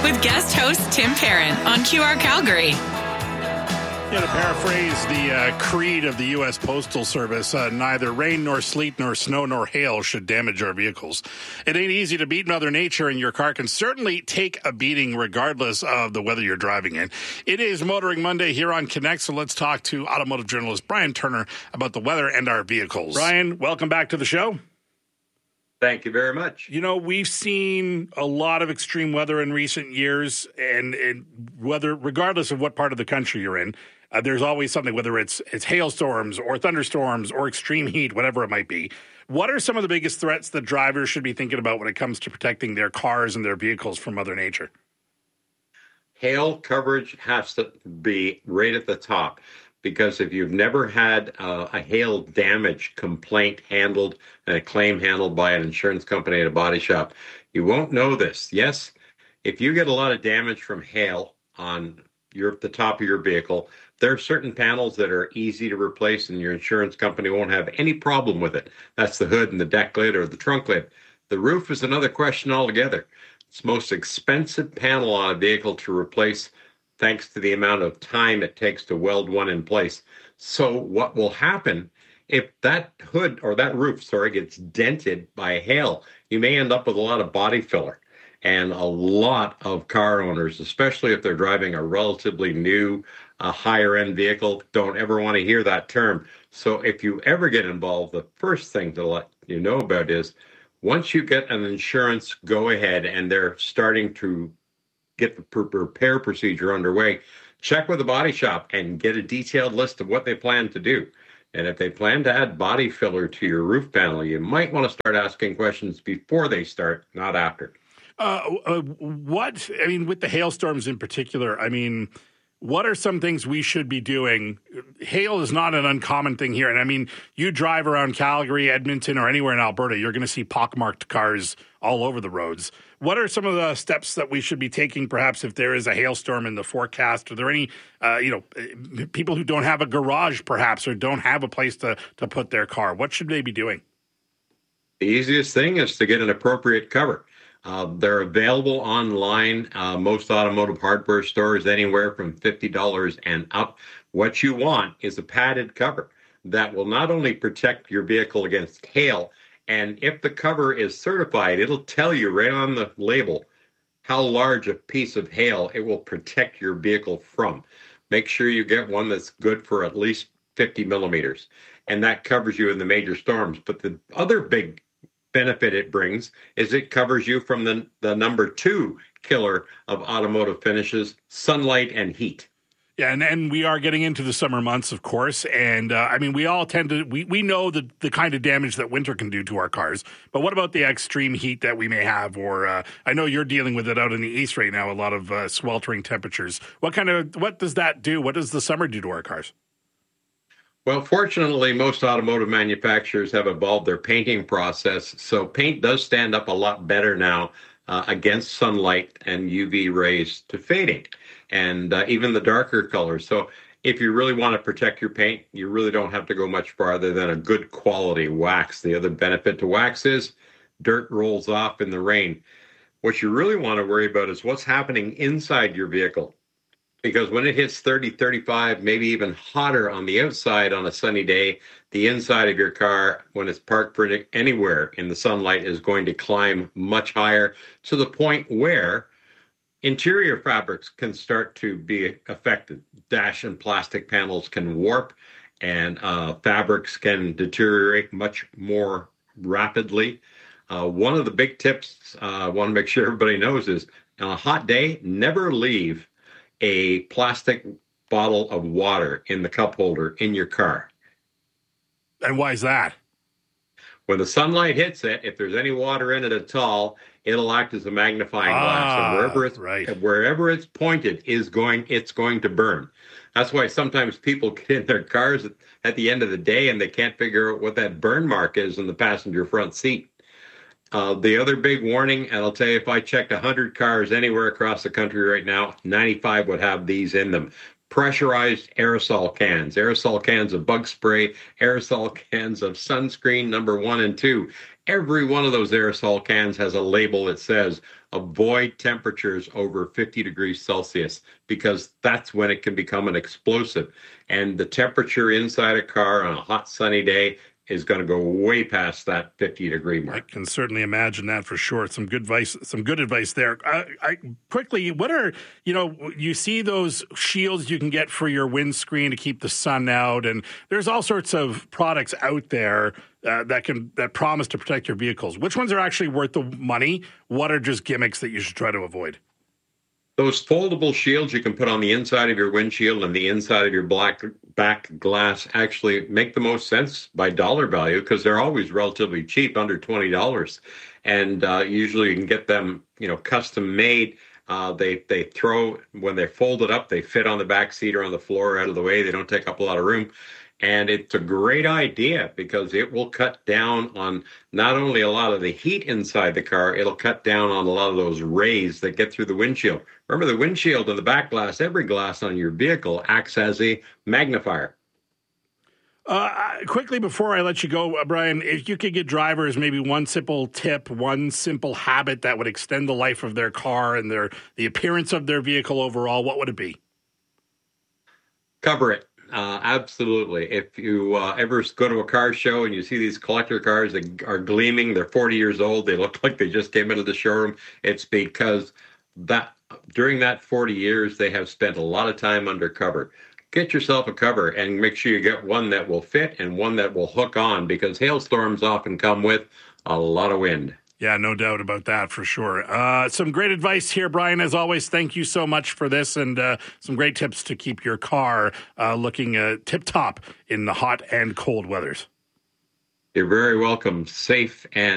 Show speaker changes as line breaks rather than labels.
with guest host Tim Parent on QR Calgary.
Yeah, to paraphrase the creed of the U.S. Postal Service, neither rain nor sleet nor snow nor hail should damage our vehicles. It ain't easy to beat Mother Nature, and your car can certainly take a beating regardless of the weather you're driving in. It is Motoring Monday here on Connect, so let's talk to automotive journalist Brian Turner about the weather and our vehicles. Brian, welcome back to the show.
Thank you very much.
You know, we've seen a lot of extreme weather in recent years, and whether, regardless of what part of the country you're in, there's always something, whether it's hailstorms or thunderstorms or extreme heat, whatever it might be. What are some of the biggest threats that drivers should be thinking about when it comes to protecting their cars and their vehicles from Mother Nature?
Hail coverage has to be right at the top, because if you've never had a hail damage complaint handled and a claim handled by an insurance company at a body shop, you won't know this. Yes, if you get a lot of damage from hail on the top of your vehicle, there are certain panels that are easy to replace and your insurance company won't have any problem with it. That's the hood and the deck lid or the trunk lid. The roof is another question altogether. It's the most expensive panel on a vehicle to replace, thanks to the amount of time it takes to weld one in place. So what will happen if that hood or that roof, gets dented by hail? You may end up with a lot of body filler. And a lot of car owners, especially if they're driving a relatively new, higher-end vehicle, don't ever want to hear that term. So if you ever get involved, the first thing to let you know about is once you get an insurance go-ahead and they're starting to get the repair procedure underway, check with the body shop and get a detailed list of what they plan to do. And if they plan to add body filler to your roof panel, you might want to start asking questions before they start, not after.
With the hailstorms in particular, what are some things we should be doing? Hail is not an uncommon thing here. And you drive around Calgary, Edmonton, or anywhere in Alberta, you're going to see pockmarked cars all over the roads. What are some of the steps that we should be taking, perhaps, if there is a hailstorm in the forecast? Are there any, people who don't have a garage, perhaps, or don't have a place to put their car? What should they be doing?
The easiest thing is to get an appropriate cover. They're available online, most automotive hardware stores, anywhere from $50 and up. What you want is a padded cover that will not only protect your vehicle against hail, and if the cover is certified, it'll tell you right on the label how large a piece of hail it will protect your vehicle from. Make sure you get one that's good for at least 50 millimeters, and that covers you in the major storms. But the other big benefit it brings is it covers you from the number 2 killer of automotive finishes, sunlight and heat.
Yeah, and we are getting into the summer months, of course, and we all tend to, we know the kind of damage that winter can do to our cars, but what about the extreme heat that we may have, or I know you're dealing with it out in the east right now, a lot of sweltering temperatures. What does that do? What does the summer do to our cars?
Well, fortunately, most automotive manufacturers have evolved their painting process, so paint does stand up a lot better now against sunlight and UV rays to fading, and even the darker colors. So if you really want to protect your paint, you really don't have to go much farther than a good quality wax. The other benefit to wax is dirt rolls off in the rain. What you really want to worry about is what's happening inside your vehicle. Because when it hits 30, 35, maybe even hotter on the outside on a sunny day, the inside of your car, when it's parked for anywhere in the sunlight, is going to climb much higher to the point where interior fabrics can start to be affected. Dash and plastic panels can warp, and fabrics can deteriorate much more rapidly. One of the big tips I want to make sure everybody knows is on a hot day, never leave a plastic bottle of water in the cup holder in your car.
And why is that?
When the sunlight hits it, if there's any water in it at all, it'll act as a magnifying glass. And wherever it's pointed it's going to burn. That's why sometimes people get in their cars at the end of the day and they can't figure out what that burn mark is in the passenger front seat. The other big warning, and I'll tell you, if I checked 100 cars anywhere across the country right now, 95 would have these in them. Pressurized aerosol cans of bug spray, aerosol cans of sunscreen number 1 and 2. Every one of those aerosol cans has a label that says avoid temperatures over 50 degrees Celsius, because that's when it can become an explosive. And the temperature inside a car on a hot sunny day is going to go way past that 50-degree mark.
I can certainly imagine that for sure. Some good advice there. Quickly, what are, you see those shields you can get for your windscreen to keep the sun out, and there's all sorts of products out there that promise to protect your vehicles. Which ones are actually worth the money? What are just gimmicks that you should try to avoid?
Those foldable shields you can put on the inside of your windshield and the inside of your black back glass actually make the most sense by dollar value, because they're always relatively cheap, under $20. And usually you can get them, custom made. They throw, when they're folded up, they fit on the back seat or on the floor out of the way. They don't take up a lot of room. And it's a great idea because it will cut down on not only a lot of the heat inside the car, it'll cut down on a lot of those rays that get through the windshield. Remember, the windshield and the back glass, every glass on your vehicle acts as a magnifier.
Quickly, before I let you go, Brian, if you could give drivers maybe one simple tip, one simple habit that would extend the life of their car and the appearance of their vehicle overall, what would it be?
Cover it. Absolutely. If you ever go to a car show and you see these collector cars that are gleaming, they're 40 years old, they look like they just came into the showroom, it's because during that 40 years, they have spent a lot of time undercover. Get yourself a cover and make sure you get one that will fit and one that will hook on, because hailstorms often come with a lot of wind.
Yeah, no doubt about that for sure. Some great advice here, Brian. As always, thank you so much for this, and some great tips to keep your car looking tip-top in the hot and cold weathers.
You're very welcome. Safe and